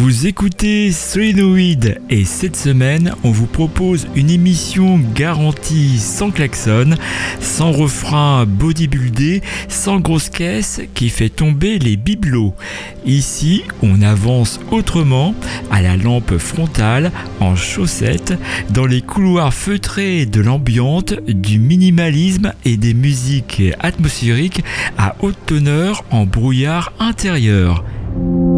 Vous écoutez Solenoid et cette semaine, on vous propose une émission garantie sans klaxon, sans refrain bodybuildé, sans grosse caisse qui fait tomber les bibelots. Ici, on avance autrement, à la lampe frontale, en chaussettes, dans les couloirs feutrés de l'ambiante, du minimalisme et des musiques atmosphériques à haute teneur en brouillard intérieur.